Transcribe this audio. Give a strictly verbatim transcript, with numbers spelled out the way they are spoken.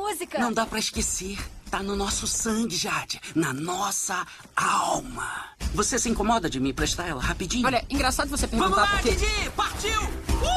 música. Não dá pra esquecer. Tá no nosso sangue, Jade. Na nossa alma. Você se incomoda de me emprestar ela rapidinho? Olha, engraçado você Vamos perguntar lá, porque... Didi! Partiu!